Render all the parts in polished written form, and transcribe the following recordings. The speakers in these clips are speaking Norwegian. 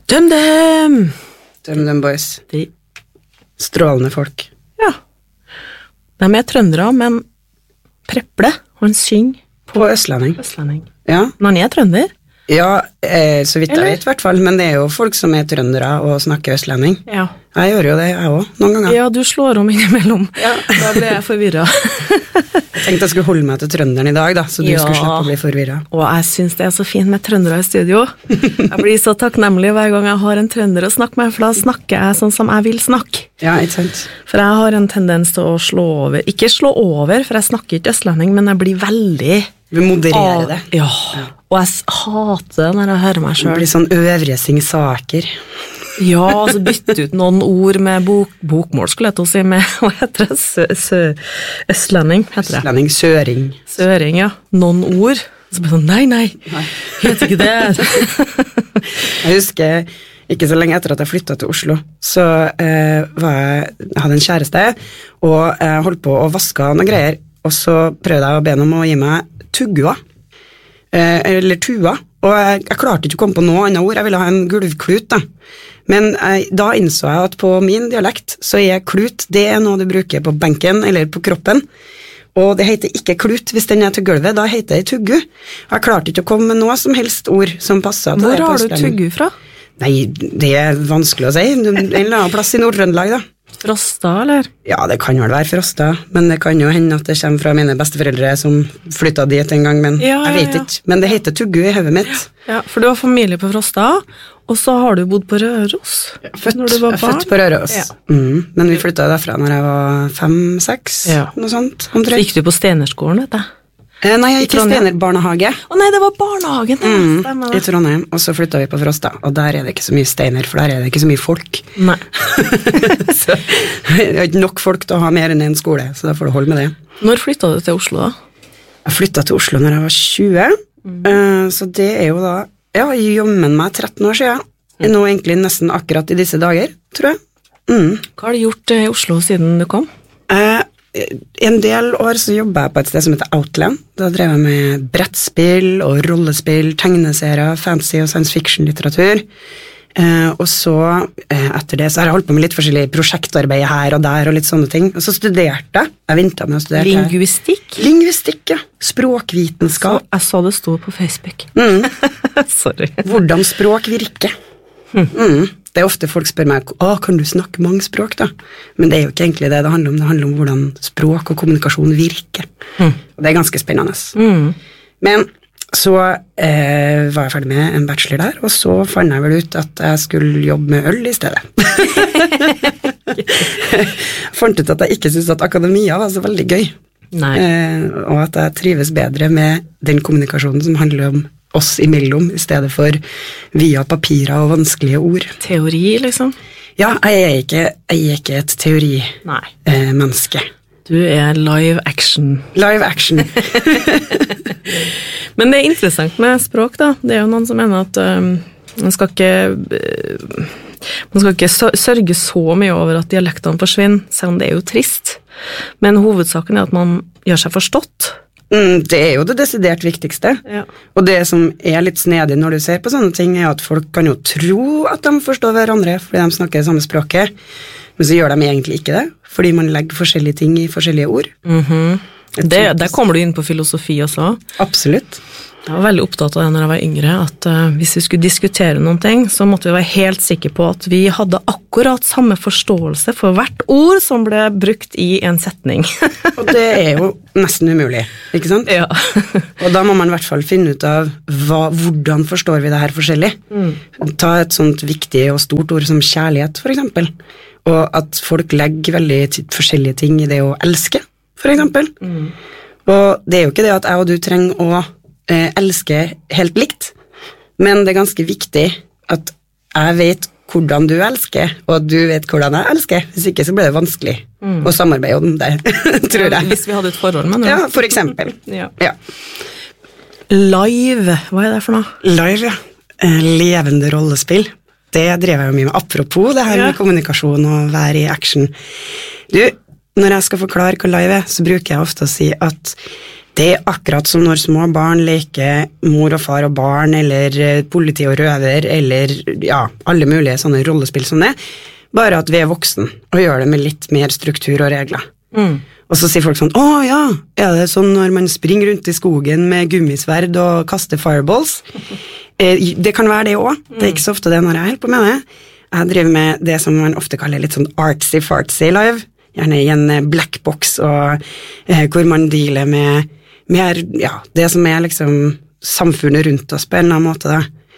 DumDum! DumDum Boys. De, Strålende folk. ja. De trøndere, men preple, og han synger På østlending. østlending. Ja, Men han trønder. ja så vidt jeg Eller? vet i hvert fall, men det er jo folk som er trøndere og snakker østlending. Ja. Jeg gjør jo det, jeg også, noen ganger. Ja, du slår om innimellom. Ja. Da ble jeg forvirret. Jeg tenkte jeg skulle holde meg til trønderen i dag, da, så du Ja. skulle slippe å bli forvirret. Og jeg synes det så fint med trøndere i studio. Jeg blir så takknemlig hver gang jeg har en trønder å snakke med, for da snakker jeg sånn som jeg vil snakke. Ja, ikke sant? For jeg har en tendens til å slå over. Ikke slå over, for jeg snakker ikke østlending, men jeg blir veldig... Vi modererer det. Ja, og jeg hater det når jeg hører meg Det selv. blir sånn øvrige singsaker. Ja, altså bytte ut noen ord med bokmål, skulle jeg til å si, med, hva heter det, østlending, heter det. Østlending, søring. Søring, ja. Noen ord. Så blir det sånn, nei, heter ikke det. Jeg husker ikke så lenge etter at jeg flyttet til Oslo, så jeg hadde en kjæreste, og jeg holdt på å vaske noen greier, og så prøvde jeg å be ham om å gi meg tuggua, eller tua, og jeg klarte ikke å komme på noe annet ord, jeg ville ha en gulvklut da. Men da innså jeg at på min dialekt så er klut, det er noe du bruker på benken eller på kroppen, og det heter ikke klut hvis den er til gulvet, da heter det tuggu. Og jeg klarte ikke å komme med noe som helst ord som passet til Hvor det på har du østlending. tuggu fra? Nei, det er vanskelig å si. En eller annen plass i Nord-Trøndelag, da. Frosta, eller? Ja, det kan vel være Frosta, men det kan jo hende at det kommer fra mine besteforeldre som flyttet dit en gang, men Ja, jeg vet ja. ikke. Men det heter tuggu i hodet mitt. Ja, for du har familie på Frosta, og så har du bodd på Røros når du var Jeg er barn. født på Røros. Ja. Men vi flyttet derfra når jeg var 5-6, Ja. noe sånt. Så gikk du på Stenerskolen, vet jeg. Nei, jeg gikk i Trondheim? Stener barnehage. Å nei, det var barnehagen. Stemmer I det. Trondheim, og så flyttet vi på Frosta, og der er det ikke så mye steiner, for der er det ikke så mye folk. Nei. Så det er ikke nok folk til å ha mer enn en skole, så da får du holde med det. Når flyttet du til Oslo da? Jeg flyttet til Oslo når jeg var 20, så det er jo da, ja, jommen meg 13 år siden. Nå egentlig nesten akkurat i disse dager, tror jeg. Hva har du gjort i Oslo siden du kom? En del år så jobbet jeg på et sted som heter Outland. Da drev jeg med brettspill og rollespill, tegneserier, fantasy og science fiction litteratur. Og så, etter det, så har jeg holdt på med litt forskjellig prosjektarbeid her og der og litt sånne ting. Og så studerte jeg. Jeg ventet med å studere. Linguistikk? Linguistikk, ja. Språkvitenskap. Jeg så det sto på Facebook. Sorry. Hvordan språk virker. Det er ofte folk spør meg, kan du snakke mange språk da? Men det er jo ikke egentlig det handler om. Det handler om hvordan språk og kommunikasjon virker. Og det er ganske spennende. Men så var jeg ferdig med en bachelor der, og så fant jeg vel ut at jeg skulle jobbe med øl i stedet. Jeg fant ut at jeg ikke syntes at akademia var så veldig gøy. Nei. Og at jeg trives bedre med den kommunikasjonen som handler om oss imellom, i stedet for via papirer og vanskelige ord. Teori, liksom? Ja, jeg er ikke et teorimenneske. Du er live action. Live action. Men det er interessant med språk, da. Det er jo noen som mener at man skal ikke sørge så mye over at dialektene forsvinner, selv om det er jo trist. Men hovedsaken er at man gjør seg forstått. Det er jo det desidert viktigste. Ja. Og det som er litt snedig når du ser på sånne ting, er at folk kan jo tro at de forstår hverandre, fordi de snakker det samme språket, men så gjør de egentlig ikke det, fordi man legger forskjellige ting i forskjellige ord. Der kommer du inn på filosofi også. Absolutt. Jeg var veldig opptatt av det når jeg var yngre, at hvis vi skulle diskutere noen ting, så måtte vi være helt sikre på at vi hadde akkurat samme forståelse for hvert ord som ble brukt i en setning. Og det er jo nesten umulig, ikke sant? Ja. Og da må man i hvert fall finne ut av hvordan forstår vi det her forskjellig. Ta et sånt viktig og stort ord som kjærlighet, for eksempel. Og at folk legger veldig forskjellige ting i det å elske, for eksempel. Og det er jo ikke det at jeg og du trenger å elske helt likt, men det er ganske viktig at jeg vet hvordan du elsker, og at du vet hvordan jeg elsker. Hvis ikke så blir det vanskelig å samarbeide om det, tror jeg. Hvis vi hadde et forhold, mener du? Ja, for eksempel. Ja. Ja. Live, hva er det for noe? Live, ja. Levende rollespill. Det drev jeg jo mye med. Apropos det her med kommunikasjon og være i action. Du, når jeg skal forklare hva live er, så bruker jeg ofte å si at Det akkurat som når små barn leker mor og far og barn, eller politi og røver, eller ja, alle mulige sånne rollespill som det, bare at vi voksen, og gjør det med litt mer struktur og regler. Og så sier folk sånn, ja, er det sånn når man springer rundt i skogen med gummisverd og kaster fireballs? Det kan være det også, det er ikke så ofte det når jeg holder på med det. Jeg driver med det som man ofte kaller litt sånn artsy-fartsy live, gjerne i en black box, og hvor man dealer med mer, ja, det som er liksom samfunnet rundt oss på en eller annen måte da.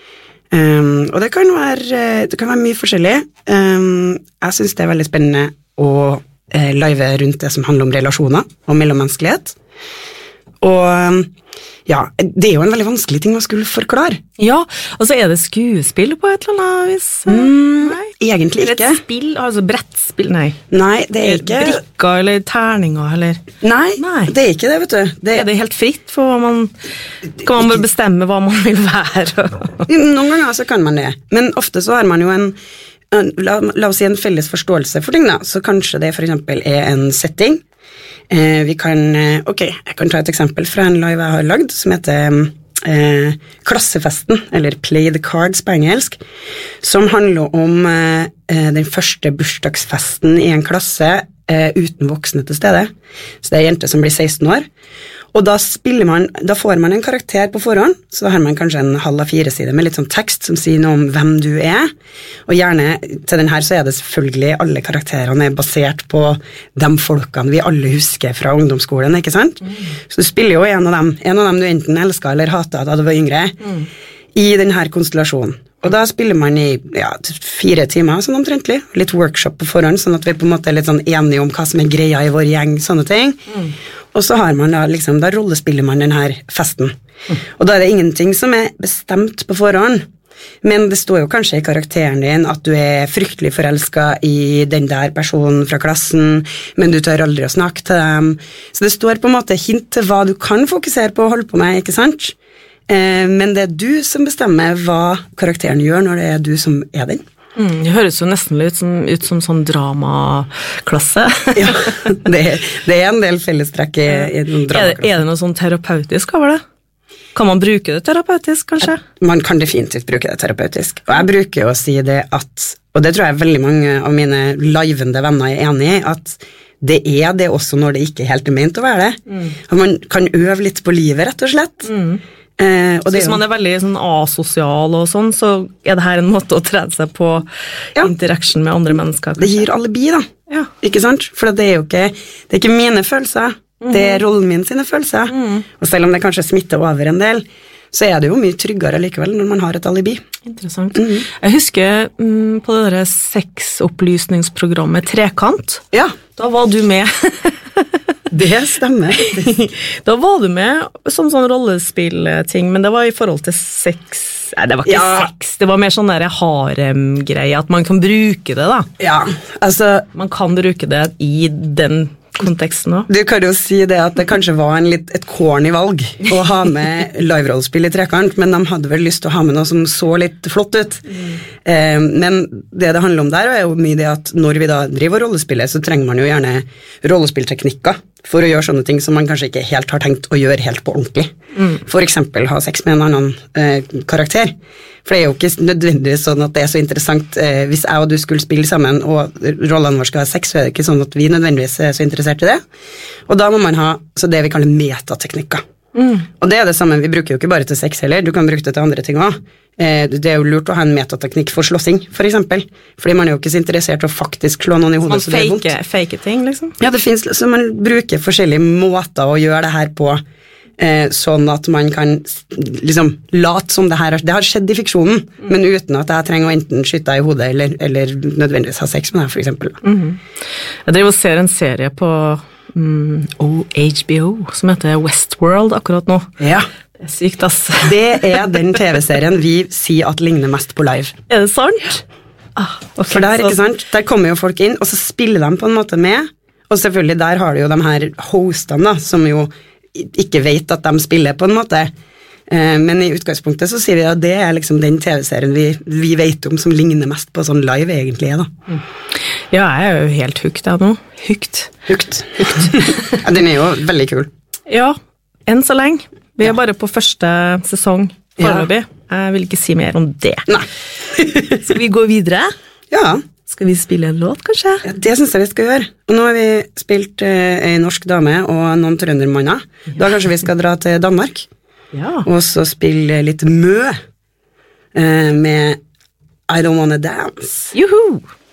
Og det kan være mye forskjellig. Jeg synes det er veldig spennende å live rundt det som handler om relasjoner og mellommenneskelighet. Og ja, det er jo en veldig vanskelig ting å skulle forklare. Ja, og så er det skuespill på et eller annet vis. Nei, egentlig ikke. Et spill, altså brettspill, nei. Nei, det er ikke... Brikker eller terninger, eller... Nei, det er ikke det, vet du. Er det helt fritt for hva man... Kan man bare bestemme hva man vil være? Noen ganger så kan man det, men ofte så har man jo la oss si en felles forståelse for ting da, så kanskje det for eksempel er en setting. Jeg kan ta et eksempel fra en live jeg har lagd, som heter Klassefesten, eller Play the Cards på engelsk, som handler om den første bursdagsfesten i en klasse uten voksne til stede. Så det er jenter som blir 16 år. Og da får man en karakter på forhånd, så da har man kanskje en halv A4-side med litt sånn tekst som sier noe om hvem du er, og gjerne til den her så er det selvfølgelig alle karakterene er basert på de folkene vi alle husker fra ungdomsskolen, ikke sant? Så du spiller jo en av dem du enten elsket eller hatet da du var yngre, i denne konstellasjonen. Og da spiller man i 4 timer, sånn omtrentlig, litt workshop på forhånd, sånn at vi på en måte er litt sånn enige om hva som er greia i vår gjeng, sånne ting. Og så har man da rollespiller man denne festen. Og da er det ingenting som er bestemt på forhånd, men det står jo kanskje i karakteren din at du er fryktelig forelsket i den der personen fra klassen, men du tør aldri å snakke til dem. Så det står på en måte hint til hva du kan fokusere på å holde på med, ikke sant? Men det er du som bestemmer hva karakteren gjør når det er du som er den. Det høres jo nesten litt ut som sånn dramaklasse. Ja, det er en del fellestrekk i en dramaklasse. Er det noe sånn terapeutisk over det? Kan man bruke det terapeutisk, kanskje? Man kan definitivt bruke det terapeutisk. Og jeg bruker å si det at, og det tror jeg veldig mange av mine livende venner er enig i, at det er det også når det ikke helt er ment å være det. At man kan øve litt på livet, rett og slett. Og hvis man er veldig sånn asosial og sånn, så er det her en måte å trene seg på interaction med andre mennesker. Det gir alibi da, ikke sant? For det er jo ikke mine følelser, det er rollen min sine følelser. Og selv om det kanskje smitter over en del, så er det jo mye tryggere likevel når man har et alibi. Interessant. Jeg husker på det der sexopplysningsprogrammet Trekant. Ja. Da var du med. Det stemmer. Da var du med som sånn rollespillting, men det var i forhold til sex. Nei, det var ikke sex, det var mer sånn der harem-greie, at man kan bruke det da. Ja, altså... Man kan bruke det i den konteksten også. Du kan jo si det at det kanskje var et corny valg å ha med live-rollspill i Trekant, men de hadde vel lyst til å ha med noe som så litt flott ut. Men det handler om der er jo mye det at når vi da driver rollespillet, så trenger man jo gjerne rollespillteknikker for å gjøre sånne ting som man kanskje ikke helt har tenkt å gjøre helt på ordentlig. For eksempel ha sex med en annen karakter. For det er jo ikke nødvendigvis sånn at det er så interessant hvis jeg og du skulle spille sammen og rollene våre skal ha sex, så er det ikke sånn at vi nødvendigvis er så interessert i det. Og da må man ha så det vi kaller metateknikker. Og det er det samme, vi bruker jo ikke bare til sex heller, du kan bruke det til andre ting også. Det er jo lurt å ha en metateknikk for slåssing, for eksempel. Fordi man er jo ikke så interessert i å faktisk slå noen i hodet så det er vondt. Fake ting, liksom? Ja, det finnes, så man bruker forskjellige måter å gjøre det her på, sånn at man kan liksom late som det her har skjedd i fiksjonen, men uten at jeg trenger å enten skyte deg i hodet eller nødvendigvis ha sex med deg, for eksempel. Jeg driver og ser en serie på HBO som heter Westworld akkurat nå. Ja. Det er sykt, ass. Det er den TV-serien vi sier at ligner mest på live. Er det sant? Okay, for der, ikke sant? Der kommer jo folk inn, og så spiller de på en måte med, og selvfølgelig der har du jo de her hostene da, som jo ikke vet at de spiller på en måte. Men i utgangspunktet så sier vi at det er liksom den TV-serien vi vet om som ligner mest på sånn live egentlig da. Ja, jeg er jo helt hooked nå. Hooked. Ja, den er jo veldig kul. Ja, Enn så lenge. Vi er bare på første sesong foreløpig. Jeg vil ikke si mer om det. Nei. Skal vi gå videre? Ja. Skal vi spille en låt, kanskje? Ja, det synes jeg vi skal gjøre. Og nå har vi spilt en norsk dame og noen trøndermanner. Da kanskje vi skal dra til Danmark. Ja. Og så spille litt mø med I Don't Wanna Dance. Juhu!